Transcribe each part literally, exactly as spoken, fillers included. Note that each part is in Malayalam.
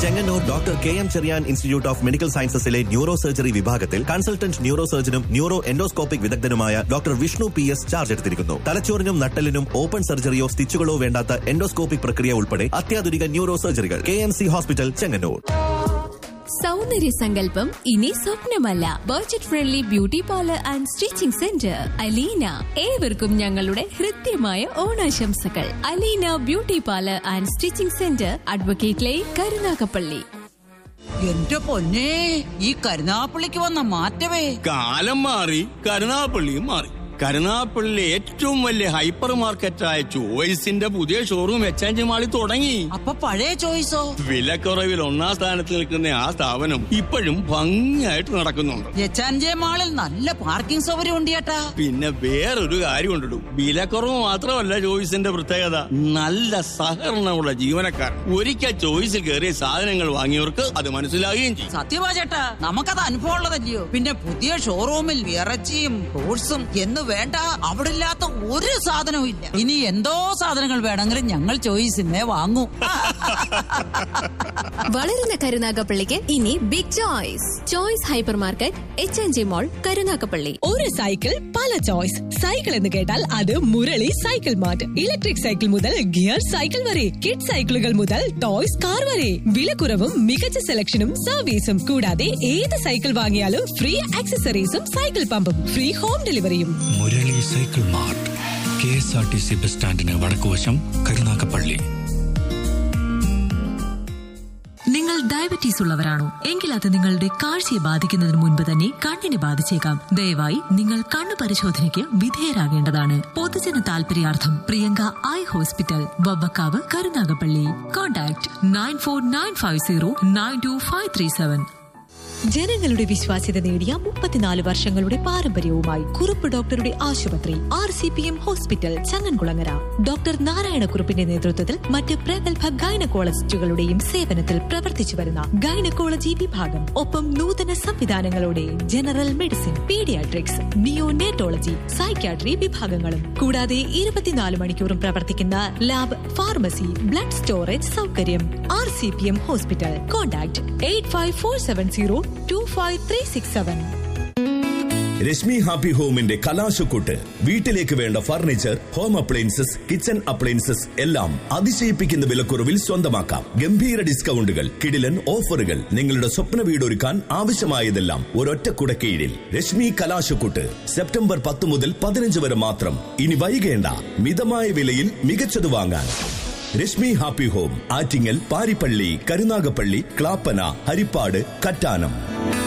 Chengannur doctor K M Cherian institute of medical സയൻസസിലെ neuro surgery വിഭാഗത്തിൽ consultant neuro സർജനും neuro endoscopic വിദഗ്ധനുമായ doctor Vishnu P S charge എടുത്തിരിക്കുന്നു. തലച്ചോറിനും നട്ടലിനും open സർജറിയോ സ്റ്റിച്ചുകളോ വേണ്ടാത്ത എൻഡോസ്കോപ്പിക് പ്രക്രിയ ഉൾപ്പെടെ അത്യാധുനിക neuro സർജറികൾ. K M C hospital, Chengannur. സൗന്ദര്യ സങ്കല്പം ഇനി സ്വപ്നമല്ല. Budget friendly beauty parlour and stitching centre Aleena. ഏവർക്കും ഞങ്ങളുടെ ഹൃദ്യമായ ഓണാശംസകൾ. Aleena beauty parlour and stitching centre, advocate line, Karunagappally. എന്റെ പൊന്നേ, ഈ കരുനാഗപ്പള്ളിക്ക് വന്ന മാറ്റമേ. കാലം മാറി, കരുനാഗപ്പള്ളിയും മാറി. കരുനാഗപ്പള്ളിയിലെ ഏറ്റവും വലിയ ഹൈപ്പർ മാർക്കറ്റായ ചോയ്സിന്റെ പുതിയ ഷോറൂം എച്ച് മാളിൽ തുടങ്ങി. അപ്പൊ പഴയ ചോയ്സോ? വിലക്കുറവിൽ ഒന്നാം സ്ഥാനത്ത് നിൽക്കുന്ന ആ സ്ഥാപനം ഇപ്പോഴും ഭംഗിയായിട്ട് നടക്കുന്നുണ്ട്. എച്ച് മാളിൽ നല്ല പാർക്കിംഗ് സൗകര്യം ഉണ്ട് ചേട്ടാ. പിന്നെ വേറൊരു കാര്യം ഉണ്ടിടും, വിലക്കുറവ് മാത്രമല്ല ചോയ്സിന്റെ പ്രത്യേകത, നല്ല സഹകരണമുള്ള ജീവനക്കാർ. ഒരിക്കൽ ചോയ്സിൽ കയറിയ സാധനങ്ങൾ വാങ്ങിയവർക്ക് അത് മനസ്സിലാകുകയും ചെയ്യും. സത്യമാ ചേട്ടാ, നമുക്കത് അനുഭവം ഉള്ളതല്ലയോ. പിന്നെ പുതിയ ഷോറൂമിൽ ഇറച്ചിയും ഫ്രൂട്ട്സും എന്ന് വേണ്ട, അവിടെ ഇല്ലാത്ത ഒരു സാധനവും ഇല്ല. ഇനി എന്തോ സാധനങ്ങൾ വേണമെങ്കിലും ഞങ്ങൾ ചോയ്സിനെ വാങ്ങൂ. വളരുന്ന കരുനാഗപ്പള്ളിക്ക് ഇനി big choice. Choice hyper market, H N G മോൾ, കരുനാഗപ്പള്ളി. ഒരു സൈക്കിൾ പല ചോയ്സ്. സൈക്കിൾ എന്ന് കേട്ടാൽ അത് Murali cycle mart. Electric cycle മുതൽ ഗിയർ സൈക്കിൾ വരെ, കിഡ് സൈക്കിളുകൾ മുതൽ ടോയ്സ് കാർ വരെ, വിലക്കുറവും മികച്ച സെലക്ഷനും സർവീസും. കൂടാതെ ഏത് cycle വാങ്ങിയാലും free ആക്സസറീസും cycle പമ്പും free home ഡെലിവറിയും. Murali cycle mart, K S R T C bus സ്റ്റാൻഡിന് വടക്കുവശം, കരുനാഗപ്പള്ളി. നിങ്ങൾ ഡയബറ്റീസ് ഉള്ളവരാണോ? എങ്കിൽ അത് നിങ്ങളുടെ കാഴ്ചയെ ബാധിക്കുന്നതിന് മുൻപ് തന്നെ കണ്ണിനെ ബാധിച്ചേക്കാം. ദയവായി നിങ്ങൾ കണ്ണു പരിശോധനയ്ക്ക് വിധേയരാകേണ്ടതാണ്. പൊതുജന താൽപര്യാർത്ഥം Priyanka eye hospital, Vavvakkavu, Karunagappally. Contact nine four nine five zero nine to five three seven. ജനങ്ങളുടെ വിശ്വാസ്യത നേടിയ മുപ്പത്തിനാല് വർഷങ്ങളുടെ പാരമ്പര്യവുമായി കുറുപ്പ് ഡോക്ടറുടെ ആശുപത്രി R C P M hospital, Changankulangara. Doctor നാരായണക്കുറുപ്പിന്റെ നേതൃത്വത്തിൽ മറ്റ് പ്രഗത്ഭ ഗൈനക്കോളജിസ്റ്റുകളുടെയും സേവനത്തിൽ പ്രവർത്തിച്ചു വരുന്ന ഗൈനക്കോളജി വിഭാഗം. ഒപ്പം നൂതന സംവിധാനങ്ങളോടെ general medicine, paediatrics, neonatology, psychiatry വിഭാഗങ്ങളും. കൂടാതെ ഇരുപത്തിനാല് മണിക്കൂറും പ്രവർത്തിക്കുന്ന ലാബ്, ഫാർമസി, ബ്ലഡ് സ്റ്റോറേജ് സൗകര്യം. R C P M hospital. Contact eight five four seven zero to five three six seven. Rashmi happy ഹോമിന്റെ കലാശക്കൂട്ട്. വീട്ടിലേക്ക് വേണ്ട furniture, home appliances, kitchen appliances എല്ലാം അതിശയിപ്പിക്കുന്ന വിലക്കുറവിൽ സ്വന്തമാക്കാം. ഗംഭീര ഡിസ്കൗണ്ടുകൾ, കിടിലൻ ഓഫറുകൾ. നിങ്ങളുടെ സ്വപ്ന വീടൊരുക്കാൻ ആവശ്യമായതെല്ലാം ഒരൊറ്റ കുടക്കീഴിൽ. രശ്മി കലാശക്കൂട്ട് സെപ്റ്റംബർ പത്ത് മുതൽ പതിനഞ്ച് വരെ മാത്രം. ഇനി വൈകേണ്ട, മിതമായ വിലയിൽ മികച്ചത് വാങ്ങാൻ. Rashmi happy home, Attingal, Parippally, Karunagappally, Clappana, Harippad, Kattanam.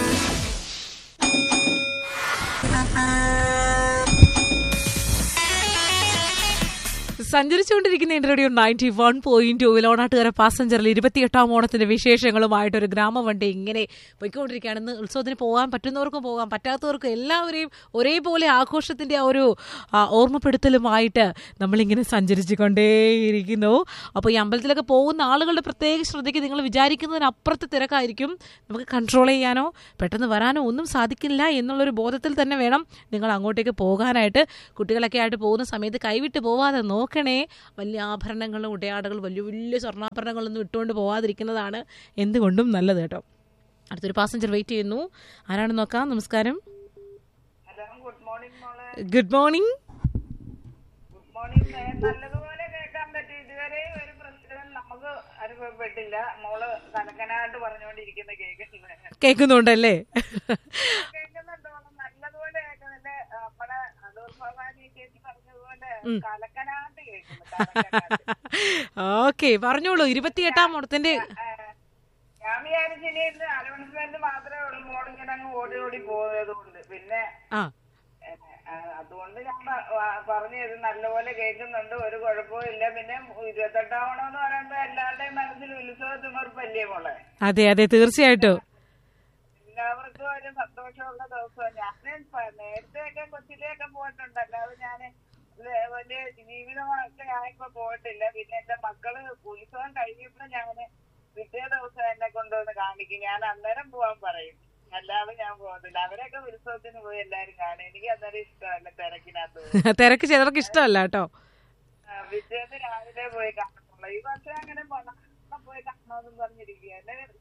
സഞ്ചരിച്ചുകൊണ്ടിരിക്കുന്ന radio ninety one point ടൂവിൽ ഓണാട്ടുകര പാസഞ്ചറിൽ ഇരുപത്തിയെട്ടാം ഓണത്തിന്റെ വിശേഷങ്ങളുമായിട്ട് ഒരു ഗ്രാമവണ്ടി ഇങ്ങനെ പോയിക്കൊണ്ടിരിക്കുകയാണെന്ന്. ഉത്സവത്തിന് പോകാൻ പറ്റുന്നവർക്കും പോകാൻ പറ്റാത്തവർക്കും എല്ലാവരെയും ഒരേപോലെ ആഘോഷത്തിന്റെ ആ ഒരു ഓർമ്മപ്പെടുത്തലുമായിട്ട് നമ്മളിങ്ങനെ സഞ്ചരിച്ചു കൊണ്ടേയിരിക്കുന്നു. അപ്പോൾ ഈ അമ്പലത്തിലൊക്കെ പോകുന്ന ആളുകളുടെ പ്രത്യേക ശ്രദ്ധയ്ക്ക്, നിങ്ങൾ വിചാരിക്കുന്നതിനപ്പുറത്ത് തിരക്കായിരിക്കും. നമുക്ക് കൺട്രോൾ ചെയ്യാനോ പെട്ടെന്ന് വരാനോ ഒന്നും സാധിക്കില്ല എന്നുള്ളൊരു ബോധത്തിൽ തന്നെ വേണം നിങ്ങൾ അങ്ങോട്ടേക്ക് പോകാനായിട്ട്. കുട്ടികളൊക്കെ ആയിട്ട് പോകുന്ന സമയത്ത് കൈവിട്ട് പോവാതെ നോക്കണേ. വലിയ ആഭരണങ്ങളും ഉടയാടകളും വലിയ വലിയ സ്വർണ്ണാഭരണങ്ങളൊന്നും ഇട്ടുകൊണ്ട് പോവാതിരിക്കുന്നതാണ് എന്തുകൊണ്ടും നല്ലത് കേട്ടോ. അടുത്തൊരു പാസഞ്ചർ വെയിറ്റ് ചെയ്യുന്നു. ആരാണെന്ന് നോക്കാം. നമസ്കാരം. ഗുഡ് മോർണിംഗ് മോളെ. Good morning. Good morning. നല്ലതുപോലെ കേൾക്കാൻ പറ്റും. ഇതുവരെ ഒരു പ്രശ്നം നമുക്ക് അനുഭവപ്പെട്ടില്ല. മോള് കലക്കനായിട്ട് പറഞ്ഞുകൊണ്ടിരിക്കുന്ന കേൾക്കുന്നുണ്ട്. കേൾക്കുന്നുണ്ടല്ലേ? കേൾക്കുന്നുണ്ടോ? നല്ലതുപോലെ കേൾക്കുന്നുണ്ട്. നമ്മുടെ അടൂർ ഭവാനി ചേച്ചി പറഞ്ഞതുപോലെ കലക്കനായിട്ട് കേൾക്കുന്നു. ഓക്കെ, പറഞ്ഞോളൂ. ഇരുപത്തിയെട്ടാം ഓണത്തിന്റെ ഞാൻ വിചാരിച്ചിനി അനൗൺസ്മെന്റ് മാത്രമേ ഉള്ളൂ. മോളിങ്ങനെ അങ്ങ് ഓടി ഓടി പോയതുകൊണ്ട് പിന്നെ അതുകൊണ്ട് ഞാൻ പറഞ്ഞു ഇത് നല്ലപോലെ കേൾക്കുന്നുണ്ട്, ഒരു കുഴപ്പവും ഇല്ല. പിന്നെ ഇരുപത്തെട്ടാം ഓണം എന്ന് പറയുമ്പോ എല്ലാവരുടെയും മനസ്സിൽ ഉത്സവ തിമർപ്പല്ലേ മോളെ? അതെ അതെ, തീർച്ചയായിട്ടും എല്ലാവർക്കും ഒരു സന്തോഷമുള്ള ദിവസം. ഞാൻ നേരത്തെയൊക്കെ കൊച്ചിലെയൊക്കെ പോയിട്ടുണ്ട്, അല്ലാതെ ഞാൻ വലിയ ജീവിതമൊക്കെ ഞാനിപ്പോ പോയിട്ടില്ല. പിന്നെ എന്റെ മക്കള് ഉത്സവം കഴിഞ്ഞപ്പോ ഞാന് പിറ്റേ ദിവസം എന്നെ കൊണ്ടുവന്ന് കാണിക്കും. ഞാൻ അന്നേരം പോവാൻ പറയും, അല്ലാതെ ഞാൻ പോകുന്നില്ല. അവരൊക്കെ ഉത്സവത്തിന് പോയി എല്ലാരും കാണും. എനിക്ക് അന്നേരം ഇഷ്ടമല്ല തിരക്കിനകത്ത്. തിരക്ക് ചിലർക്ക് ഇഷ്ടമല്ല കേട്ടോ. പിറ്റേന്ന് രാവിലെ പോയി കാണുന്നുള്ളൂ. ഈ വർഷം അങ്ങനെ പോയി കാണണമെന്നും പറഞ്ഞിരിക്കുക. എന്നെ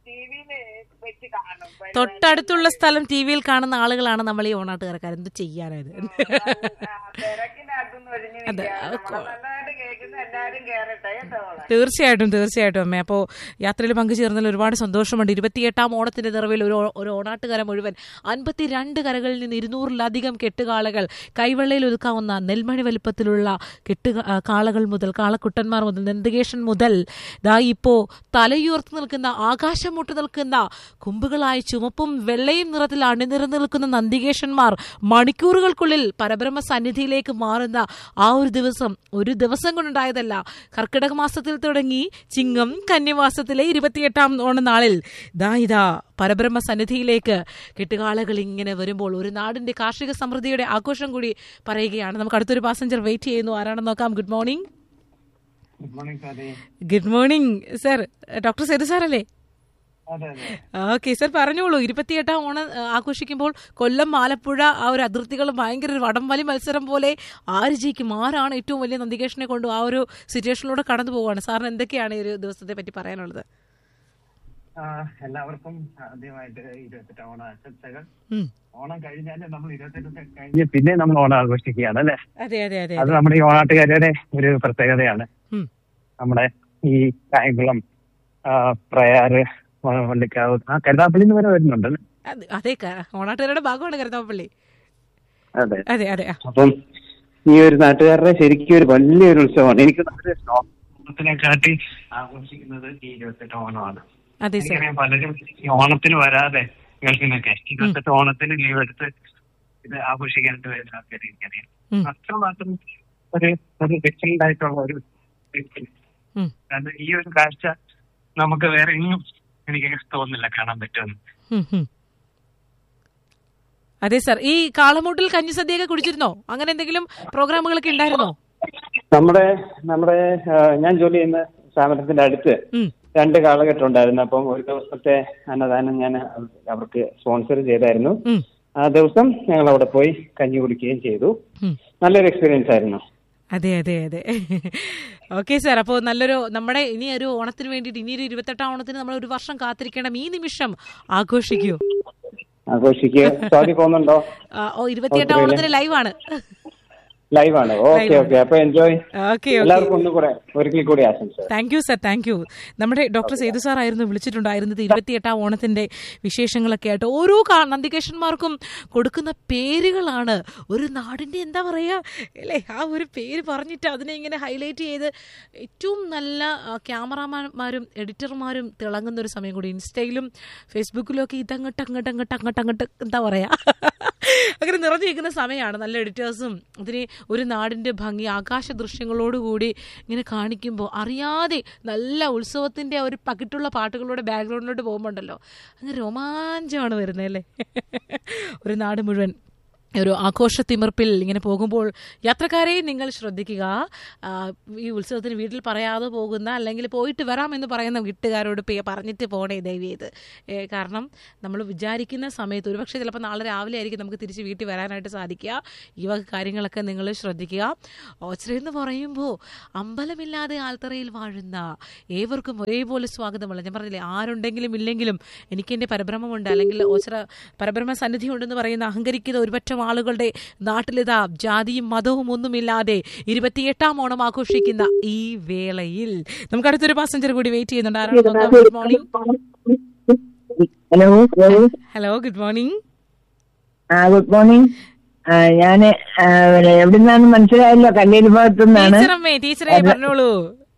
ടി വിയില് വെച്ച് കാണും. തൊട്ടടുത്തുള്ള സ്ഥലം ടി വിയിൽ കാണുന്ന ആളുകളാണ് നമ്മൾ ഈ ഓണാട്ടുകാരക്കാർ. എന്ത് ചെയ്യാനായത്? തിരക്കിനകത്തുനിന്ന് ഒഴിഞ്ഞു നല്ലതായിട്ട് കേൾക്കുന്ന എല്ലാരും കേറട്ടെ കേട്ടോ. തീർച്ചയായിട്ടും തീർച്ചയായിട്ടും അമ്മേ. അപ്പോൾ യാത്രയിൽ പങ്കുചേർന്നതിൽ ഒരുപാട് സന്തോഷമുണ്ട്. ഇരുപത്തിയെട്ടാം ഓണത്തിന്റെ നിറവിൽ ഒരു ഒരു ഓണാട്ടുകര മുഴുവൻ അൻപത്തിരണ്ട് കരകളിൽ നിന്ന് ഇരുന്നൂറിലധികം കെട്ടുകാളകൾ, കൈവെള്ളയിൽ ഒതുക്കാവുന്ന നെൽമണി വലിപ്പത്തിലുള്ള കെട്ട് കാളകൾ മുതൽ കാളക്കുട്ടന്മാർ മുതൽ നന്ദികേശൻ മുതൽ ദാ ഇപ്പോ തലയുയർത്തി നിൽക്കുന്ന ആകാശം മുട്ട് നിൽക്കുന്ന കുമ്പുകളായി ചുമപ്പും വെള്ളയും നിറത്തിൽ അണിനിരന്നു നിൽക്കുന്ന നന്ദികേശന്മാർ മണിക്കൂറുകൾക്കുള്ളിൽ പരബ്രഹ്മ സന്നിധിയിലേക്ക് മാറുന്ന ആ ഒരു ദിവസം ഒരു ദിവസം കൊണ്ടുണ്ടായതല്ല. കർക്കിടക മാസത്തിൽ തുടങ്ങി ചിങ്ങം കന്യമാസത്തിലെ ഇരുപത്തിയെട്ടാം ഓണനാളിൽ ദാ ഇതാ പരബ്രഹ്മ സന്നിധിയിലേക്ക് കെട്ടുകാളകൾ ഇങ്ങനെ വരുമ്പോൾ ഒരു നാടിന്റെ കാർഷിക സമൃദ്ധിയുടെ ആഘോഷം കൂടി പറയുകയാണ്. നമുക്ക് അടുത്തൊരു പാസഞ്ചർ വെയിറ്റ് ചെയ്യുന്നു. ആരാണെന്ന് നോക്കാം. Good morning. Good morning sir. Doctor Sethu സാറല്ലേ? ഓക്കെ സർ, പറഞ്ഞോളൂ. ഇരുപത്തിയെട്ടാം ഓണം ആഘോഷിക്കുമ്പോൾ കൊല്ലം ആലപ്പുഴ ആ ഒരു അതിർത്തികൾ ഭയങ്കര ഒരു വടംവലി മത്സരം പോലെ ആര് ജയിക്കും, ആരാണ് ഏറ്റവും വലിയ നന്ദികേശനെ കൊണ്ടു ആ ഒരു സിറ്റുവേഷനിലൂടെ കടന്നു പോവാണ്. സാറിന് എന്തൊക്കെയാണ് ഈ ഒരു ദിവസത്തെ പറ്റി പറയാനുള്ളത്? എല്ലാവർക്കും ആദ്യമായിട്ട് ഇരുപത്തെട്ടാം ഓണം ആശംസകൾ. ഓണം കഴിഞ്ഞാല് നമ്മൾ ഇരുപത്തെട്ട് കഴിഞ്ഞ് പിന്നെ നമ്മൾ ഓണം ആഘോഷിക്കുകയാണ് അല്ലെ? അതെ അതെ അതെ. അത് നമ്മുടെ ഈ ഓണാട്ടുകാരുടെ ഒരു പ്രത്യേകതയാണ്. നമ്മുടെ ഈ കായംകുളം, പ്രയാറ്, വള്ളിക്കാവ്, ആ കരുതാപ്പള്ളി വരെ വരുന്നുണ്ടല്ലേ? അതെ, ഓണാട്ടുകാരുടെ ഭാഗമാണ് കരുതാപ്പള്ളി. അതെ അതെ അതെ. അപ്പം ഈ ഒരു നാട്ടുകാരുടെ ശരിക്കും ഒരു വലിയൊരു ഉത്സവമാണ്. എനിക്ക് ഓണത്തിനെ കാട്ടി ആഘോഷിക്കുന്നത് ഈ ഇരുപത്തെട്ട് ഓണമാണ്. പലരും ഈ ഓണത്തിന് വരാതെ ഗൾഫിനൊക്കെ ഇരുപത്തെട്ട് ഓണത്തിന് ലീവ് എടുത്ത് ഇത് ആഘോഷിക്കാനായിട്ട് വരുന്ന ആൾക്കാർ എനിക്കറിയാം. അത്രമാത്രം ഒരു ഒരു ഡിഫറെന്റ് ആയിട്ടുള്ള ഒരു കാരണം ഈ ഒരു കാഴ്ച നമുക്ക് വേറെ എങ്ങും എനിക്ക് തോന്നുന്നില്ല കാണാൻ പറ്റുമെന്ന്. അതെ സർ. ഈ കാളമൂട്ടിൽ കഞ്ഞിസദ്യയൊക്കെ കുടിച്ചിരുന്നോ? അങ്ങനെ എന്തെങ്കിലും പ്രോഗ്രാമുകളൊക്കെ ഉണ്ടായിരുന്നോ? നമ്മുടെ നമ്മുടെ ഞാൻ ജോലി ചെയ്യുന്ന സ്ഥാപനത്തിന്റെ അടുത്ത് രണ്ട് കാളകെട്ടുണ്ടായിരുന്നു. അപ്പം ഒരു ദിവസത്തെ അന്നദാനം ഞാൻ അവർക്ക് സ്പോൺസർ ചെയ്തായിരുന്നു. ആ ദിവസം ഞങ്ങൾ അവിടെ പോയി കഞ്ഞി കുടിക്കുകയും ചെയ്തു. നല്ലൊരു എക്സ്പീരിയൻസ് ആയിരുന്നു. അതെ അതെ അതെ. Okay sir. അപ്പോൾ നല്ലൊരു നമ്മുടെ ഇനി ഒരു ഓണത്തിന് വേണ്ടിയിട്ട് ഇനി ഒരു ഇരുപത്തെട്ടാം ഓണത്തിന് നമ്മൾ ഒരു വർഷം കാത്തിരിക്കണം. ഈ നിമിഷം ആഘോഷിക്കൂ. ആഘോഷിക്കുക. സോറി പോകുന്നുണ്ടോ? ഓ, ഇരുപത്തിയെട്ടാം ഓണത്തിന് ലൈവാണ്. ലൈവാണ്. Okay okay. അപ്പൊ എൻജോയ്. എല്ലാവർക്കും ഒന്നുകൂടെ ഒരിക്കൽ കൂടി ആശംസ. Thank you sir, thank you. നമ്മുടെ ഡോക്ടർ സേതു സാർ ആയിരുന്നു വിളിച്ചിട്ടുണ്ടായിരുന്നത്. ഇരുപത്തിയെട്ടാം ഓണത്തിന്റെ വിശേഷങ്ങളൊക്കെ ആയിട്ട് ഓരോ നന്ദികേശന്മാർക്കും കൊടുക്കുന്ന പേരുകളാണ് ഒരു നാടിന്റെ എന്താ പറയാ അല്ലേ, ആ ഒരു പേര് പറഞ്ഞിട്ട് അതിനെ ഇങ്ങനെ ഹൈലൈറ്റ് ചെയ്ത് ഏറ്റവും നല്ല ക്യാമറാമാന്മാരും എഡിറ്റർമാരും തിളങ്ങുന്ന ഒരു സമയം കൂടി. ഇൻസ്റ്റയിലും ഫേസ്ബുക്കിലും ഒക്കെ ഇതങ്ങോട്ട് അങ്ങോട്ട് അങ്ങോട്ട് അങ്ങോട്ട് അങ്ങോട്ട് എന്താ പറയാ അങ്ങനെ നിറഞ്ഞിരിക്കുന്ന സമയമാണ്. നല്ല എഡിറ്റേഴ്സും അതിനെ ഒരു നാടിന്റെ ഭംഗി ആകാശ ദൃശ്യങ്ങളോടുകൂടി ഇങ്ങനെ കാണിക്കുമ്പോൾ അറിയാതെ നല്ല ഉത്സവത്തിന്റെ ഒരു പകിട്ടുള്ള പാട്ടുകളുടെ ബാക്ക്ഗ്രൗണ്ടിലോട്ട് പോകുമ്പോണ്ടല്ലോ അങ്ങനെ രോമാഞ്ചമാണ് വരുന്നത് അല്ലേ. ഒരു നാട് മുഴുവൻ ഒരു ആഘോഷത്തിമിർപ്പിൽ ഇങ്ങനെ പോകുമ്പോൾ യാത്രക്കാരെ നിങ്ങൾ ശ്രദ്ധിക്കുക. ഈ ഉത്സവത്തിന് വീട്ടിൽ പറയാതെ പോകുന്ന അല്ലെങ്കിൽ പോയിട്ട് വരാമെന്ന് പറയുന്ന വീട്ടുകാരോട് പറഞ്ഞിട്ട് പോണേ ദയവ് ചെയ്ത്. കാരണം നമ്മൾ വിചാരിക്കുന്ന സമയത്ത് ഒരുപക്ഷെ ചിലപ്പോൾ നാളെ രാവിലെ ആയിരിക്കും നമുക്ക് തിരിച്ച് വീട്ടിൽ വരാനായിട്ട് സാധിക്കുക. ഈ വക കാര്യങ്ങളൊക്കെ നിങ്ങൾ ശ്രദ്ധിക്കുക. ഓച്ചിറ എന്ന് പറയുമ്പോൾ അമ്പലമില്ലാതെ ആൽത്തറയിൽ വാഴുന്ന ഏവർക്കും ഒരേപോലെ സ്വാഗതമുള്ള, ഞാൻ പറഞ്ഞില്ലേ ആരുണ്ടെങ്കിലും ഇല്ലെങ്കിലും എനിക്കെൻ്റെ പരബ്രഹ്മമുണ്ട് അല്ലെങ്കിൽ ഓച്ചിറ പരബ്രഹ്മ സന്നിധി ഉണ്ടെന്ന് പറയുന്ന അഹങ്കരിക്കുന്ന ഒരുപറ്റം ആളുകളുടെ നാട്ടിലിതാ ജാതിയും മതവും ഒന്നുമില്ലാതെ ഇരുപത്തിയെട്ടാം ഓണം ആഘോഷിക്കുന്ന ഈ വേളയിൽ നമുക്ക് അടുത്തൊരു പാസഞ്ചർ കൂടി വെയിറ്റ് ചെയ്യുന്നുണ്ട്. ആരാണ്? Good morning. Hello hello good morning. ആ ഗുഡ് മോർണിംഗ്. ഞാന് എവിടുന്നാണ് മനസ്സിലായല്ലോ, കല്ലേരി ഭാഗത്തുനിന്നാണ്. ടീച്ചറേ പറഞ്ഞോളൂ.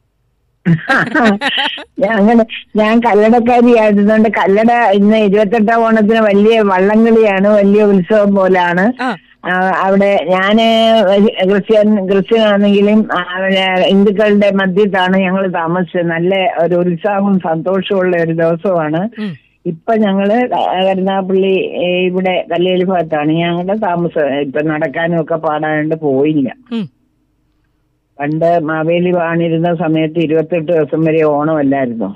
അങ്ങനെ ഞാൻ കല്ലടക്കാരി ആയതുകൊണ്ട് കല്ലട ഇന്ന് ഇരുപത്തെട്ടാം ഓണത്തിന് വലിയ വള്ളംകളിയാണ്, വലിയ ഉത്സവം പോലാണ് അവിടെ. ഞാന് ക്രിസ്ത്യൻ ക്രിസ്ത്യനാണെങ്കിലും ഹിന്ദുക്കളുടെ മധ്യത്താണ് ഞങ്ങൾ താമസിച്ചത്. നല്ല ഒരു ഉത്സാഹവും സന്തോഷമുള്ള ഒരു ദിവസമാണ്. ഇപ്പൊ ഞങ്ങള് കരുനാഗപ്പള്ളി ഇവിടെ കല്ലേലി ഭാഗത്താണ് ഞങ്ങളുടെ താമസം. ഇപ്പൊ നടക്കാനും ഒക്കെ പാടാണ്ട് പോയില്ല. പണ്ട് മാവേലി വാണിരുന്ന സമയത്ത് ഇരുപത്തെട്ട് ദിവസം വരെ ഓണമല്ലായിരുന്നോ?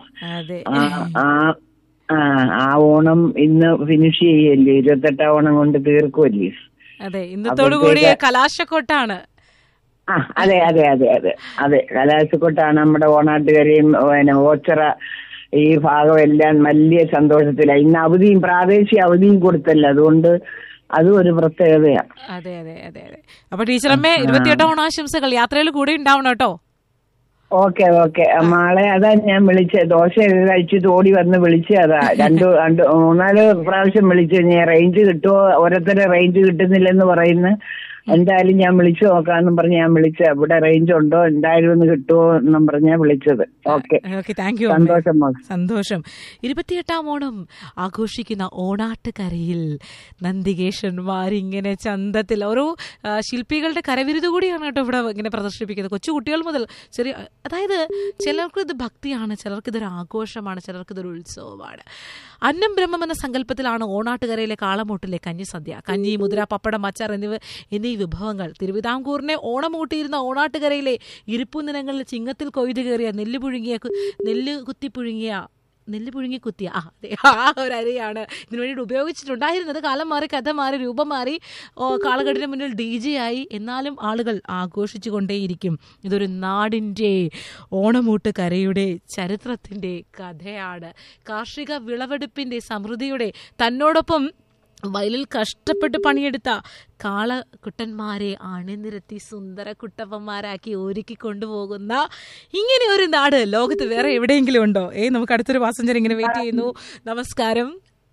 ആ ആ ഓണം ഇന്ന് ഫിനിഷ് ചെയ്യല്ലേ, ഇരുപത്തെട്ടാം ഓണം കൊണ്ട് തീർക്കുമല്ലേ. അതെ, ഇന്നത്തോടു കൂടി കലാശക്കൊട്ടാണ്. ആ അതെ അതെ അതെ അതെ അതെ കലാശക്കൊട്ടാണ് നമ്മുടെ ഓണാട്ടുകരയും പിന്നെ ഓച്ചിറ ഈ ഭാഗം എല്ലാം വലിയ സന്തോഷത്തിലാണ്. ഇന്ന് അവധിയും പ്രാദേശിക അവധിയും കൊടുത്തല്ലോ, അതുകൊണ്ട് അതും ഒരു പ്രത്യേകതയാണ്. അതെ അതെ അതെ അതെ. അപ്പൊ ടീച്ചറമ്മേ ഇരുപത്തിയെട്ടാം ഓണാശംസകൾ. യാത്രയിൽ കൂടെ ഉണ്ടാവണം കേട്ടോ. ഓക്കെ ഓക്കെ മാളെ, അതാ ഞാൻ വിളിച്ചത്. ദോശ കഴിച്ചിട്ട് ഓടി വന്ന് വിളിച്ചതാ. രണ്ടു രണ്ട് മൂന്നാല് പ്രാവശ്യം വിളിച്ചു. ഞാൻ റേഞ്ച് കിട്ടുമോ, ഓരോരുത്തരെ റേഞ്ച് കിട്ടുന്നില്ലെന്ന് പറയുന്നു. എന്തായാലും ഞാൻ വിളിച്ചു നോക്കാന്നും പറഞ്ഞ് ഞാൻ വിളിച്ചത്. ഇവിടെ റേഞ്ച് ഉണ്ടോ, എന്തായാലും ഒന്ന് കിട്ടുമോ എന്നും പറഞ്ഞാ വിളിച്ചത്. ഓക്കെ, സന്തോഷം സന്തോഷം. ഇരുപത്തിയെട്ടാം ഓണം ആഘോഷിക്കുന്ന ഓണാട്ടുകരയിൽ നന്ദികേശന്മാരിങ്ങനെ ചന്തത്തിൽ ഓരോ ശില്പികളുടെ കരവിരുത് കൂടിയാണ് കേട്ടോ ഇവിടെ ഇങ്ങനെ പ്രദർശിപ്പിക്കുന്നത്. കൊച്ചു കുട്ടികൾ മുതൽ ചെറിയ, അതായത് ചിലർക്ക് ഇത് ഭക്തിയാണ്, ചിലർക്ക് ഇതൊരു ആഘോഷമാണ്, ചിലർക്ക് ഇതൊരു ഉത്സവമാണ്. അന്നം ബ്രഹ്മം എന്ന സങ്കല്പത്തിലാണ് ഓണാട്ടുകരയിലെ കാളമൂട്ടിലെ കഞ്ഞിസദ്യ. കഞ്ഞി, മുദ്ര, പപ്പടം, അച്ചാർ എന്നിവ എന്നീ വിഭവങ്ങൾ. തിരുവിതാംകൂറിനെ ഓണമൂട്ടിയിരുന്ന ഓണാട്ടുകരയിലെ ഇരിപ്പുനിലങ്ങളിൽ ചിങ്ങത്തിൽ കൊയ്തു കയറിയ നെല്ല് പുഴുങ്ങിയ നെല്ല് കുത്തി പുഴുങ്ങിയ നെല്ല് പുഴുങ്ങി കുത്തിയ ആ അതെ ആ ഒരു അരിയാണ് ഇതിനു വേണ്ടിയിട്ട് ഉപയോഗിച്ചിട്ടുണ്ടായിരുന്നത്. കാലം മാറി, കഥ മാറി, രൂപം മാറി, കാളകെട്ടിന് മുന്നിൽ ഡി ജെ ആയി. എന്നാലും ആളുകൾ ആഘോഷിച്ചു കൊണ്ടേയിരിക്കും. ഇതൊരു നാടിൻ്റെ ഓണമൂട്ടുകരയുടെ ചരിത്രത്തിൻ്റെ കഥയാണ്. കാർഷിക വിളവെടുപ്പിൻ്റെ സമൃദ്ധിയുടെ തന്നോടൊപ്പം വയലിൽ കഷ്ടപ്പെട്ട് പണിയെടുത്ത കാളക്കുട്ടന്മാരെ അണിനിരത്തി സുന്ദര കുട്ടപ്പന്മാരാക്കി ഒരുക്കി കൊണ്ടുപോകുന്ന ഇങ്ങനെ ഒരു നാട് ലോകത്ത് വേറെ എവിടെയെങ്കിലും ഉണ്ടോ? ഏ നമുക്ക് അടുത്തൊരു പാസഞ്ചർ ഇങ്ങനെ വെയിറ്റ് ചെയ്യുന്നു. നമസ്കാരം.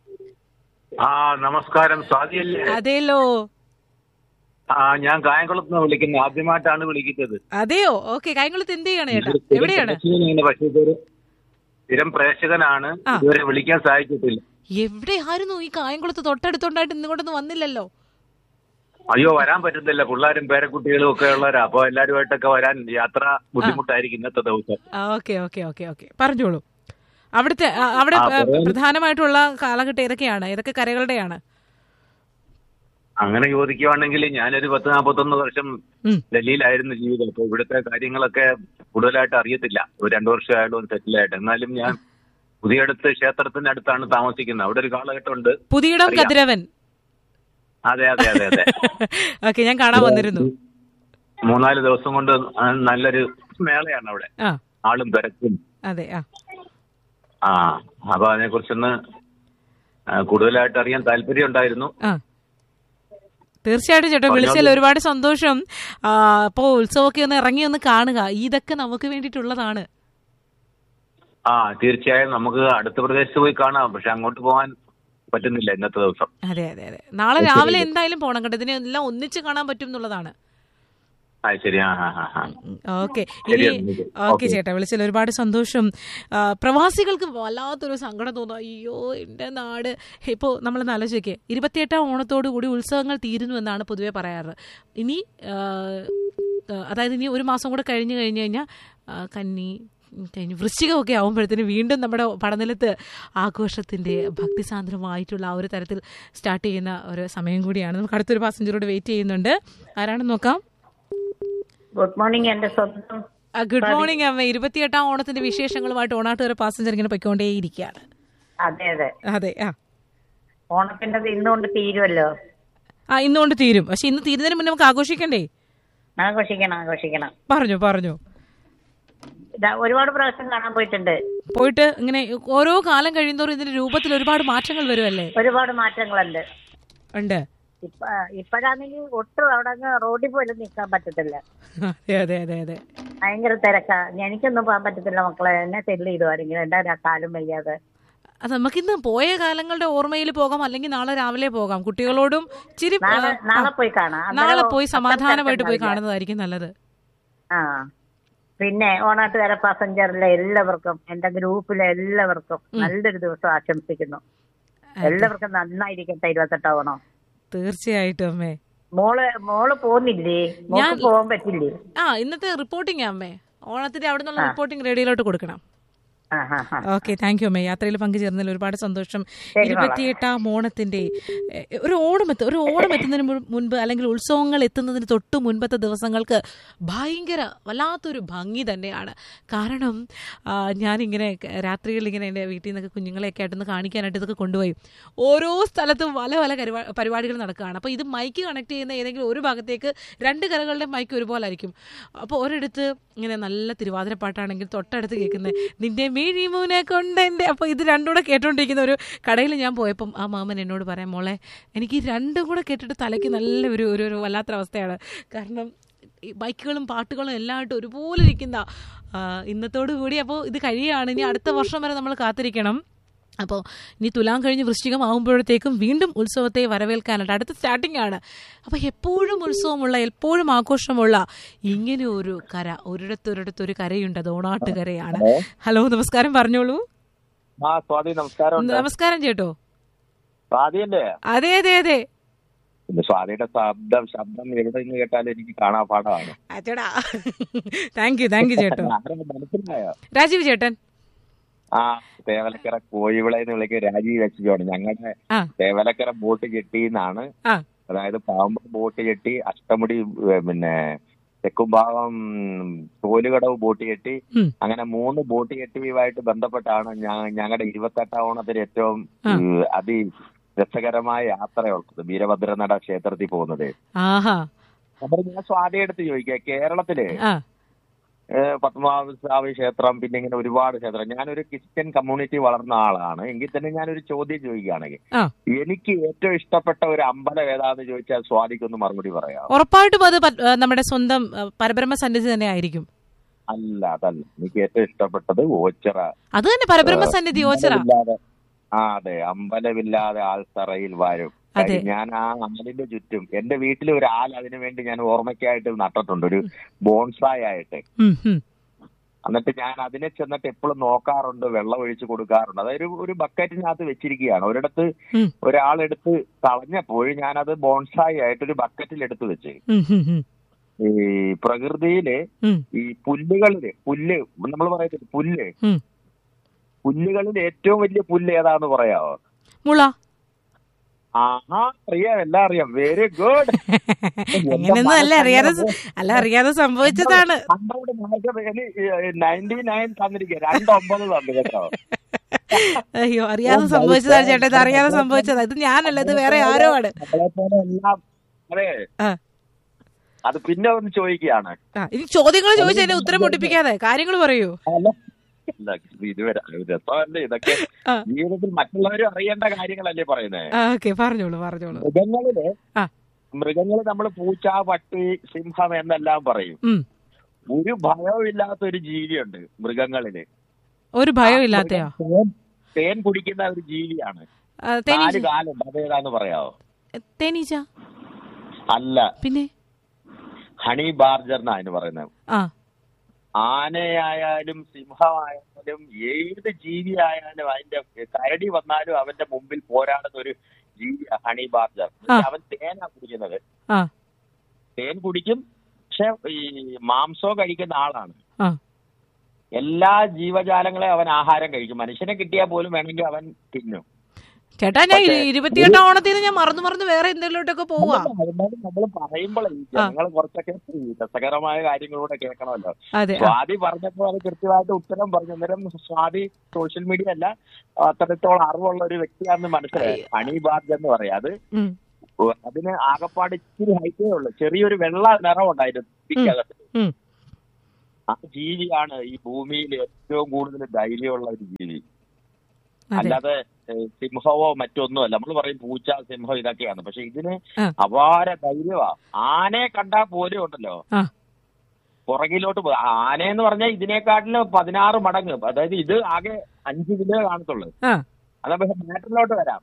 ആ നമസ്കാരം, സ്വാതിയല്ലേ? അതെല്ലോ. ആ ഞാൻ കായംകുളത്ത് നിന്ന് വിളിക്കുന്നത്. ആദ്യമായിട്ടാണ് വിളിക്കുന്നത്. അതെയോ? ഓക്കെ. കായംകുളത്ത് എന്ത് ചെയ്യാണ് ചേട്ടാ? എവിടെയാണ്? പക്ഷേ ഇതൊരു സ്ഥിരം പ്രേക്ഷകനാണ്, ഇതുവരെ വിളിക്കാൻ സാധിച്ചിട്ടില്ല. എവിടെയായിരുന്നു? ഈ കായംകുളത്ത് തൊട്ടടുത്തോണ്ടായിട്ട് ഇങ്ങോട്ടൊന്നും വന്നില്ലല്ലോ. അയ്യോ, വരാൻ പറ്റുന്നില്ല. പിള്ളേരും പേരക്കുട്ടികളും ഒക്കെ ഉള്ളവരാ. അപ്പൊ എല്ലാരുമായിട്ടൊക്കെ വരാൻ യാത്ര ബുദ്ധിമുട്ടായിരിക്കും ഇന്നത്തെ ദിവസം. ഓക്കെ ഓക്കെ ഓക്കെ ഓക്കെ പറഞ്ഞോളൂ. അവിടുത്തെ അവിടെ പ്രധാനമായിട്ടുള്ള കാലഘട്ടം ഏതൊക്കെയാണ്? ഏതൊക്കെ കരകളുടെയാണ്? അങ്ങനെ ചോദിക്കുവാണെങ്കിൽ ഞാനൊരു പത്ത് നാൽപ്പത്തൊന്ന് വർഷം ഡൽഹിയിലായിരുന്നു ജീവിതം. അപ്പൊ ഇവിടുത്തെ കാര്യങ്ങളൊക്കെ കൂടുതലായിട്ട് അറിയത്തില്ല. ഒരു രണ്ടു വർഷമായിട്ടും സെറ്റിലായിട്ട്. എന്നാലും ഞാൻ പുതിയടത്ത് ക്ഷേത്രത്തിന്റെ അടുത്താണ് താമസിക്കുന്നത്. അവിടെ ഒരു കാലഘട്ടമുണ്ട്. പുതിയിടം കതിരവൻ. അതെ അതെ അതെ അതെ. ഓക്കെ, ഞാൻ കാണാൻ വന്നിരുന്നു. മൂന്നാല് ദിവസം കൊണ്ട് നല്ലൊരു മേളയാണ് അവിടെ, ആളും തിരക്കും. അതെ. ആ അപ്പൊ അതിനെ കുറിച്ചൊന്ന് കൂടുതലായിട്ട് അറിയാൻ താല്പര്യം ഉണ്ടായിരുന്നു. തീർച്ചയായിട്ടും ചേട്ടാ, വിളിച്ചാൽ ഒരുപാട് സന്തോഷം. അപ്പോ ഉത്സവമൊക്കെ ഒന്ന് ഇറങ്ങി ഒന്ന് കാണുക. ഇതൊക്കെ നമുക്ക് വേണ്ടിയിട്ടുള്ളതാണ്. ആ തീർച്ചയായും നമുക്ക് അടുത്ത പ്രദേശത്ത് പോയി കാണാം. പക്ഷെ അങ്ങോട്ട് പോകാൻ പറ്റുന്നില്ല ഇന്നത്തെ ദിവസം. അതെ അതെ അതെ. നാളെ രാവിലെ എന്തായാലും പോണം കേട്ടോ. ഇതിനെല്ലാം ഒന്നിച്ച് കാണാൻ പറ്റും എന്നുള്ളതാണ്. ഓക്കെ ഇനി ഓക്കെ ചേട്ടാ, വിളിച്ചാൽ ഒരുപാട് സന്തോഷം. പ്രവാസികൾക്ക് വല്ലാത്തൊരു സങ്കടം തോന്നും. അയ്യോ എൻ്റെ നാട്. ഇപ്പോൾ നമ്മളൊന്ന് ആലോചിക്കേ, ഇരുപത്തിയെട്ടാം ഓണത്തോടു കൂടി ഉത്സവങ്ങൾ തീരുന്നു എന്നാണ് പൊതുവെ പറയാറ്. ഇനി അതായത് ഇനി ഒരു മാസം കൂടെ കഴിഞ്ഞ് കഴിഞ്ഞ് കഴിഞ്ഞാൽ കന്നി കഴിഞ്ഞ് വൃശ്ചികമൊക്കെ ആകുമ്പോഴത്തേന് വീണ്ടും നമ്മുടെ പടനിലത്ത് ആഘോഷത്തിൻ്റെ ഭക്തിസാന്ദ്രമായിട്ടുള്ള ആ ഒരു തരത്തിൽ സ്റ്റാർട്ട് ചെയ്യുന്ന ഒരു സമയം കൂടിയാണ്. നമുക്ക് അടുത്തൊരു പാസഞ്ചറോട് വെയിറ്റ് ചെയ്യുന്നുണ്ട്. ആരാണെന്ന് നോക്കാം. ഗുഡ് മോർണിംഗ് എന്റെ സ്വന്തം. ഗുഡ് മോർണിംഗ് അമ്മ. ഇരുപത്തിയെട്ടാം ഓണത്തിന്റെ വിശേഷങ്ങളുമായിട്ട് ഓണാട്ടുകാരെ പാസഞ്ചർ ഇങ്ങനെ പൊയ്ക്കൊണ്ടേയിരിക്കുകയാണ്. അതെ അതെ അതെ. ആ ഓണത്തിന്റെ ഇന്നുകൊണ്ട് തീരുമല്ലോ. ആ ഇന്നുകൊണ്ട് തീരും. പക്ഷെ ഇന്ന് തീരുന്നതിന് മുന്നേ നമുക്ക് ആഘോഷിക്കണ്ടേ? ആഘോഷിക്കണം ആഘോഷിക്കണം. പറഞ്ഞു പറഞ്ഞു. ഒരുപാട് പ്രാവശ്യം കാണാൻ പോയിട്ടുണ്ട്. പോയിട്ട് ഇങ്ങനെ ഓരോ കാലം കഴിയുന്നതോറും ഇതിന്റെ രൂപത്തിൽ ഒരുപാട് മാറ്റങ്ങൾ വരുമല്ലേ? ഒരുപാട് മാറ്റങ്ങളുണ്ട്. ഉണ്ട്. ഇപ്പ ഇപ്പഴാണെങ്കിൽ ഒട്ടും അവിടെ റോഡിൽ പോലും നിൽക്കാൻ പറ്റത്തില്ല. അതെ അതെ അതെ അതെ. ഭയങ്കര തിരക്കാ. എനിക്കൊന്നും പോകാൻ പറ്റത്തില്ല മക്കളെ. എന്നെ സെല്ല് ചെയ്തുവാരെങ്കിലും എന്താ കാലും വയ്യാതെ. അത് നമുക്കിന്ന് പോയ കാലങ്ങളുടെ ഓർമ്മയിൽ പോകാം, അല്ലെങ്കിൽ നാളെ രാവിലെ പോകാം. കുട്ടികളോടും ഇച്ചിരി നാളെ പോയി കാണാം. നാളെ പോയി സമാധാനമായിട്ട് പോയി കാണുന്നതായിരിക്കും നല്ലത്. ആ പിന്നെ ഓണാട്ടുകാര പാസഞ്ചറിലെ എല്ലാവർക്കും, എന്റെ ഗ്രൂപ്പിലെ എല്ലാവർക്കും നല്ലൊരു ദിവസം ആശംസിക്കുന്നു. എല്ലാവർക്കും നന്നായിരിക്കട്ടെ ഇരുപത്തെട്ടാം ഓണം. തീർച്ചയായിട്ടും അമ്മേ. മോള് മോള് പോകുന്നില്ലേ? മോൾക്ക് പോകാൻ പറ്റില്ലേ? ആ ഇന്നത്തെ റിപ്പോർട്ടിംഗ് അമ്മേ. ഓണത്തിന്റെ അവിടെ നിന്നുള്ള റിപ്പോർട്ടിംഗ് റേഡിയോയിലോട്ട് കൊടുക്കണം. ഓക്കെ, താങ്ക് യു അമ്മേ. യാത്രയിൽ പങ്കുചേർന്നതിൽ ഒരുപാട് സന്തോഷം. ഇരുപത്തിയെട്ടാം ഓണത്തിന്റെ ഒരു ഓണമെത്ത് ഒരു ഓണം എത്തുന്നതിന് മുൻപ് അല്ലെങ്കിൽ ഉത്സവങ്ങൾ എത്തുന്നതിന് തൊട്ട് മുൻപത്തെ ദിവസങ്ങൾക്ക് ഭയങ്കര വല്ലാത്തൊരു ഭംഗി തന്നെയാണ്. കാരണം ഞാനിങ്ങനെ രാത്രികളിൽ ഇങ്ങനെ എൻ്റെ വീട്ടിൽ നിന്നൊക്കെ കുഞ്ഞുങ്ങളെയൊക്കെ ആയിട്ടൊന്ന് കാണിക്കാനായിട്ട് ഇതൊക്കെ കൊണ്ടുപോയി ഓരോ സ്ഥലത്തും പല പല പരിപാടികൾ നടക്കുകയാണ്. അപ്പോൾ ഇത് മൈക്ക് കണക്ട് ചെയ്യുന്ന ഏതെങ്കിലും ഒരു ഭാഗത്തേക്ക് രണ്ട് കരകളുടെ മൈക്ക് ഒരുപോലെ ആയിരിക്കും. അപ്പോൾ ഒരിടത്ത് ഇങ്ങനെ നല്ല തിരുവാതിരപ്പാട്ടാണെങ്കിൽ തൊട്ടടുത്ത് കേൾക്കുന്നത് നിന്റെ മിഴിമുന കൊണ്ടെന്റെ. അപ്പോൾ ഇത് രണ്ടും കൂടെ കേട്ടോണ്ടിരിക്കുന്ന ഒരു കടയിൽ ഞാൻ പോയപ്പം ആ മാമൻ എന്നോട് പറയാം, മോളെ എനിക്ക് രണ്ടും കൂടെ കേട്ടിട്ട് തലയ്ക്ക് നല്ല ഒരു ഒരു വല്ലാത്തൊരവസ്ഥയാണ്. കാരണം ഈ ബൈക്കുകളും പാട്ടുകളും എല്ലാമായിട്ട് ഒരുപോലെ ഇരിക്കുന്ന ഇന്നത്തോടു കൂടി അപ്പോൾ ഇത് കഴിയുകയാണ്. ഇനി അടുത്ത വർഷം വരെ നമ്മൾ കാത്തിരിക്കണം. അപ്പോൾ ഇനി തുലാം കഴിഞ്ഞ് വൃശ്ചികം ആകുമ്പോഴത്തേക്കും വീണ്ടും ഉത്സവത്തെ വരവേൽക്കാനായിട്ട് അടുത്ത സ്റ്റാർട്ടിംഗ് ആണ്. അപ്പോൾ എപ്പോഴും ഉത്സവമുള്ള എപ്പോഴും ആഘോഷമുള്ള ഇങ്ങനെ ഒരു കര, ഒരിടത്തൊരിടത്തൊരു കരയുണ്ട്, അത് ഓണാട്ടുകരയാണ്. ഹലോ, നമസ്കാരം, പറഞ്ഞോളൂ. നമസ്കാരം ചേട്ടോ. അതെ അതെ അതെ സ്വാതിയുടെ ശബ്ദം ശബ്ദം എവിടെ നിന്ന് കേട്ടാലും എനിക്ക് കാണാൻ പാടമാണ്. താങ്ക് യു താങ്ക് യു ചേട്ടോ. മനസ്സിലായോ? രാജീവ് ചേട്ടൻ. ആ തേവലക്കര കോഴിവിളയെന്ന് വിളിക്കുക രാജീവ് വെച്ചാണ്. ഞങ്ങളുടെ തേവലക്കര ബോട്ട് ജെട്ടിന്നാണ്, അതായത് പാമ്പ് ബോട്ട് ജെട്ടി, അഷ്ടമുടി പിന്നെ തെക്കുംഭാഗം തോലുകടവ് ബോട്ട് ജെട്ടി, അങ്ങനെ മൂന്ന് ബോട്ട് ജെട്ടിയുമായിട്ട് ബന്ധപ്പെട്ടാണ് ഞങ്ങളുടെ ഇരുപത്തെട്ടാം ഓണത്തിന് ഏറ്റവും അതി രസകരമായ യാത്രയുള്ളത് വീരഭദ്രനട ക്ഷേത്രത്തിൽ പോകുന്നത്. അപ്പോൾ ഞാൻ സ്വാതിയെടുത്ത് ചോദിക്കാം, കേരളത്തില് പത്മനാഭസ്വാമി ക്ഷേത്രം, പിന്നെ ഇങ്ങനെ ഒരുപാട് ക്ഷേത്രം, ഞാനൊരു ക്രിസ്ത്യൻ കമ്മ്യൂണിറ്റി വളർന്ന ആളാണ്. എങ്കിൽ തന്നെ ഞാനൊരു ചോദ്യം ചോദിക്കുകയാണെങ്കിൽ എനിക്ക് ഏറ്റവും ഇഷ്ടപ്പെട്ട ഒരു അമ്പലം ഏതാന്ന് ചോദിച്ചാൽ സ്വാതിക്കൊന്ന് മറുപടി പറയാം. ഉറപ്പായിട്ടും അത് നമ്മുടെ സ്വന്തം പരബ്രഹ്മ സന്നിധി തന്നെ ആയിരിക്കും. അല്ല, അതല്ല, എനിക്ക് ഏറ്റവും ഇഷ്ടപ്പെട്ടത് ഓച്ചിറ. അത് തന്നെ പരബ്രഹ്മ സന്നിധി ഓച്ചിറ. ആ അതെ, അമ്പലമില്ലാതെ ആൾത്തറയിൽ വരും. ഞാൻ ആ ആലിന്റെ ചുറ്റും എന്റെ വീട്ടിൽ ഒരു ആൽ അതിനു വേണ്ടി ഞാൻ ഓർമ്മയ്ക്കായിട്ട് നട്ടിട്ടുണ്ട്, ഒരു ബോൺസായി ആയിട്ട്. എന്നിട്ട് ഞാൻ അതിനെ ചെന്നിട്ട് എപ്പോഴും നോക്കാറുണ്ട്, വെള്ളം ഒഴിച്ചു കൊടുക്കാറുണ്ട്. അതായത് ഒരു ബക്കറ്റിനകത്ത് വെച്ചിരിക്കുകയാണ്. ഒരിടത്ത് ഒരാളെടുത്ത് കളഞ്ഞപ്പോൾ ഞാനത് ബോൺസായി ആയിട്ട് ഒരു ബക്കറ്റിൽ എടുത്തു വെച്ച്. ഈ പ്രകൃതിയില് ഈ പുല്ലുകളില് പുല്ല് നമ്മൾ പറയുന്നത് പുല്ല് പുല്ലുകളിൽ ഏറ്റവും വലിയ പുല്ല് ഏതാന്ന് പറയാവോ? മുള. ആഹാ, അറിയാം, എല്ലാം അറിയാം. Very good. അങ്ങനെയൊന്നും അല്ല, അറിയാതെ അല്ല അറിയാതെ സംഭവിച്ചതാണ്. നയൻറ്റി നയൻ തന്നിരിക്കുക, രണ്ടൊമ്പത് തന്നു കേട്ടോ. അയ്യോ, അറിയാതെ സംഭവിച്ചതാണ് ചേട്ടാ, ഇത് അറിയാതെ സംഭവിച്ചതാ. ഇത് ഞാനല്ല, ഇത് വേറെ ആരോ ആണ്. അതെ, അത് പിന്നെ ഒന്ന് ചോദിക്കുകയാണ്. ഇനി ചോദ്യങ്ങൾ ചോദിച്ചാൽ ഉത്തരം മുട്ടിപ്പിക്കാതെ കാര്യങ്ങൾ പറയൂ. ഇതുവരെ രസമല്ലേ ഇതൊക്കെ, ജീവിതത്തിൽ മറ്റുള്ളവരും അറിയേണ്ട കാര്യങ്ങളല്ലേ പറയുന്നത്. പറഞ്ഞോളൂ പറഞ്ഞോളൂ. മൃഗങ്ങളില് മൃഗങ്ങള് നമ്മൾ പൂച്ച, പട്ടി, സിംഹം എന്നെല്ലാം പറയും. ഒരു ഭയവും ഇല്ലാത്ത ഒരു ജീവിയുണ്ട് മൃഗങ്ങളില്. ഒരു ഭയം ഇല്ലാത്തയോ? തേൻ കുടിക്കുന്ന ഒരു ജീവിയാണ്. നാല് കാലുണ്ട്, അതേതാന്ന് പറയാവോ? തേനീച്ച അല്ല, പിന്നെ ഹണി ബാർജർ എന്നാ അതിന് പറയുന്നത്. ആനയായാലും സിംഹമായാലും ഏത് ജീവി ആയാലും അതിന്റെ കരടി വന്നാലും അവന്റെ മുമ്പിൽ പോരാടുന്ന ഒരു ജീവി ഹണി ബാർജർ. അവൻ തേനാ കുടിക്കുന്നത്. തേൻ കുടിക്കും, പക്ഷെ ഈ മാംസവും കഴിക്കുന്ന ആളാണ്. എല്ലാ ജീവജാലങ്ങളെയും അവൻ ആഹാരം കഴിക്കും. മനുഷ്യനെ കിട്ടിയാൽ പോലും വേണമെങ്കിൽ അവൻ തിന്നും. ചേട്ടാ, ഞാൻ ഇരുപത്തിയെട്ടാം ഓണത്തിന് ഞാൻ മറന്നു മറന്ന് വേറെ എന്തെങ്കിലോട്ടൊക്കെ പോവാ. നമ്മൾ പറയുമ്പോഴേ ഞങ്ങൾ കുറച്ചൊക്കെ രസകരമായ കാര്യങ്ങളൂടെ കേൾക്കണമല്ലോ. സ്വാതി പറഞ്ഞപ്പോൾ അത് കൃത്യമായിട്ട് ഉത്തരം പറഞ്ഞു. അന്നേരം സ്വാതി സോഷ്യൽ മീഡിയ അല്ല, അത്രത്തോളം അറിവുള്ള ഒരു വ്യക്തിയാണെന്ന് മനസ്സിലായി. ഹണി ബാർജ് എന്ന് പറയാം. അത് അതിന് ആകപ്പാട് ഇച്ചിരി ഹൈറ്റേ ഉള്ളു, ചെറിയൊരു വെള്ള നിറം ഉണ്ടായിരുന്നു. ആ ജീവിയാണ് ഈ ഭൂമിയിൽ ഏറ്റവും കൂടുതൽ ധൈര്യമുള്ള ഒരു ജീവി. അല്ലാതെ സിംഹവോ മറ്റൊന്നും അല്ല. നമ്മൾ പറയും പൂച്ച, സിംഹം ഇതൊക്കെയാണ്, പക്ഷെ ഇതിന് അപാര ധൈര്യമാ. ആനയെ കണ്ടാൽ പോലും ഉണ്ടല്ലോ പുറകിലോട്ട് പോ. ആനയെന്ന് പറഞ്ഞാൽ ഇതിനെക്കാട്ടിലും പതിനാറ് മടങ്ങ്, അതായത് ഇത് ആകെ അഞ്ച് കിലോ കാണത്തുള്ളൂ. അതാ പക്ഷെ മാറ്ററിലോട്ട് വരാം.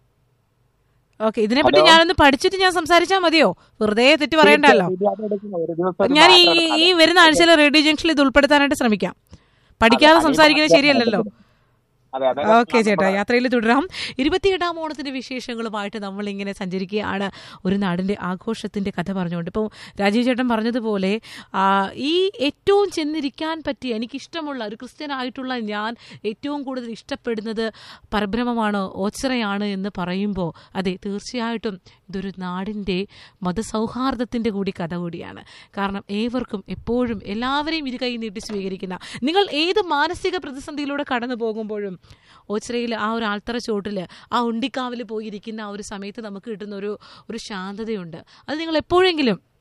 ഓക്കെ, ഇതിനെപ്പറ്റി ഞാനൊന്ന് പഠിച്ചിട്ട് ഞാൻ സംസാരിച്ചാൽ മതിയോ? വെറുതെ തെറ്റ് പറയണ്ടല്ലോ. ഞാൻ ഈ ഈ വരുന്ന ആഴ്ചയിൽ റേഡിയോ ജംഗ്ഷനിൽ ഇത് ഉൾപ്പെടുത്താനായിട്ട് ശ്രമിക്കാം. പഠിക്കാതെ സംസാരിക്കുന്നത് ശരിയല്ലല്ലോ. ഓക്കെ ചേട്ടാ, യാത്രയിൽ തുടരാം. ഇരുപത്തിയെട്ടാം ഓണത്തിന്റെ വിശേഷങ്ങളുമായിട്ട് നമ്മൾ ഇങ്ങനെ സഞ്ചരിക്കുകയാണ്, ഒരു നാടിന്റെ ആഘോഷത്തിന്റെ കഥ പറഞ്ഞുകൊണ്ട്. ഇപ്പോൾ രാജീവ് ചേട്ടൻ പറഞ്ഞതുപോലെ ഈ ഏറ്റവും ചെന്നിരിക്കാൻ പറ്റിയ, എനിക്കിഷ്ടമുള്ള ഒരു ക്രിസ്ത്യനായിട്ടുള്ള ഞാൻ ഏറ്റവും കൂടുതൽ ഇഷ്ടപ്പെടുന്നത് പരബ്രഹ്മമാണ്, ഓച്ചിറയാണ് എന്ന് പറയുമ്പോൾ അതെ, തീർച്ചയായിട്ടും ഇതൊരു നാടിൻ്റെ മതസൗഹാർദ്ദത്തിൻ്റെ കൂടി കഥ കൂടിയാണ്. കാരണം ഏവർക്കും എപ്പോഴും എല്ലാവരെയും ഇരു കൈ നീട്ടി സ്വീകരിക്കുന്ന, നിങ്ങൾ ഏത് മാനസിക പ്രതിസന്ധിയിലൂടെ കടന്നു പോകുമ്പോഴും ഓച്ചിറയിൽ ആ ഒരു ആൽത്തറ ചോട്ടിൽ ആ ഉണ്ടിക്കാവിൽ പോയിരിക്കുന്ന ആ ഒരു സമയത്ത് നമുക്ക് കിട്ടുന്ന ഒരു ഒരു ശാന്തതയുണ്ട്. അത് നിങ്ങൾ എപ്പോഴെങ്കിലും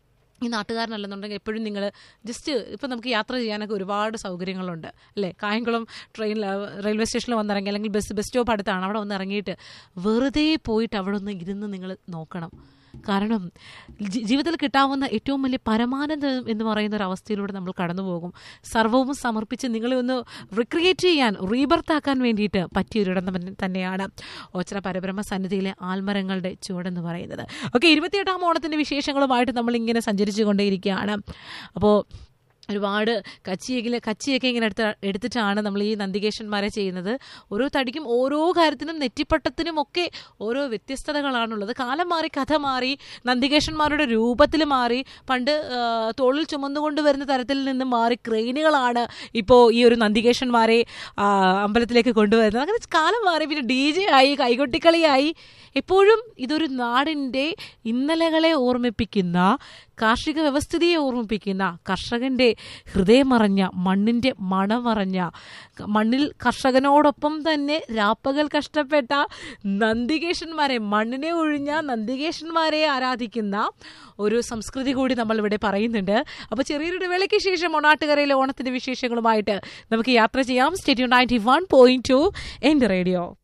ഈ നാട്ടുകാരനല്ലെന്നുണ്ടെങ്കിൽ എപ്പോഴും നിങ്ങൾ ജസ്റ്റ് ഇപ്പം നമുക്ക് യാത്ര ചെയ്യാനൊക്കെ ഒരുപാട് സൗകര്യങ്ങളുണ്ട് അല്ലേ. കായംകുളം ട്രെയിനിൽ റെയിൽവേ സ്റ്റേഷനിൽ വന്നിറങ്ങി, അല്ലെങ്കിൽ ബസ് ബസ് സ്റ്റോപ്പ് അടുത്താണ്, അവിടെ വന്ന് ഇറങ്ങിയിട്ട് വെറുതെ പോയിട്ട് അവിടെ ഒന്ന് ഇരുന്ന് നിങ്ങൾ നോക്കണം. കാരണം ജീവിതത്തിൽ കിട്ടാവുന്ന ഏറ്റവും വലിയ പരമാനന്ദം എന്ന് പറയുന്ന ഒരു അവസ്ഥയിലൂടെ നമ്മൾ കടന്നു പോകും. സർവ്വവും സമർപ്പിച്ച് നിങ്ങളെ ഒന്ന് റിക്രിയേറ്റ് ചെയ്യാൻ, റീബർത്താക്കാൻ വേണ്ടിയിട്ട് പറ്റിയൊരിടം തന്നെയാണ് ഓച്ചിറ പരബ്രഹ്മ സന്നിധിയിലെ ആൽമരങ്ങളുടെ ചുവടെന്ന് പറയുന്നത്. ഓക്കെ, ഇരുപത്തിയെട്ടാം ഓണത്തിൻ്റെ വിശേഷങ്ങളുമായിട്ട് നമ്മളിങ്ങനെ സഞ്ചരിച്ചു കൊണ്ടേയിരിക്കുകയാണ്. അപ്പോൾ ഒരുപാട് കച്ചിയെങ്കിലും കച്ചിയൊക്കെ ഇങ്ങനെ എടുത്ത് എടുത്തിട്ടാണ് നമ്മൾ ഈ നന്ദികേശന്മാരെ ചെയ്യുന്നത്. ഓരോ തടിക്കും ഓരോ കാര്യത്തിനും നെറ്റിപ്പട്ടത്തിനും ഒക്കെ ഓരോ വ്യത്യസ്തതകളാണുള്ളത്. കാലം മാറി, കഥ മാറി, നന്ദികേശന്മാരുടെ രൂപത്തിൽ മാറി. പണ്ട് തോളിൽ ചുമന്നുകൊണ്ട് വരുന്ന തരത്തിൽ നിന്ന് മാറി ക്രെയിനുകളാണ് ഇപ്പോൾ ഈ ഒരു നന്ദികേശന്മാരെ അമ്പലത്തിലേക്ക് കൊണ്ടുവരുന്നത്. അങ്ങനെ കാലം മാറി. പിന്നെ ഡി ജെ ആയി, കൈകൊട്ടിക്കളിയായി. എപ്പോഴും ഇതൊരു നാടിൻ്റെ ഇന്നലകളെ ഓർമ്മിപ്പിക്കുന്ന, കാർഷിക വ്യവസ്ഥിതിയെ ഓർമ്മിപ്പിക്കുന്ന, കർഷകൻ്റെ ഹൃദയമറിഞ്ഞ, മണ്ണിൻ്റെ മണമറിഞ്ഞ, മണ്ണിൽ കർഷകനോടൊപ്പം തന്നെ രാപ്പകൽ കഷ്ടപ്പെട്ട നന്ദികേശന്മാരെ, മണ്ണിനെ ഒഴിഞ്ഞ നന്ദികേശന്മാരെ ആരാധിക്കുന്ന ഒരു സംസ്കൃതി കൂടി നമ്മളിവിടെ പറയുന്നുണ്ട്. അപ്പോൾ ചെറിയൊരു ഇടവേളയ്ക്ക് ശേഷം ഓണാട്ടുകരയിലെ ഓണത്തിൻ്റെ വിശേഷങ്ങളുമായിട്ട് നമുക്ക് യാത്ര ചെയ്യാം. Stadium ninety one point two എൻ്റെ റേഡിയോ.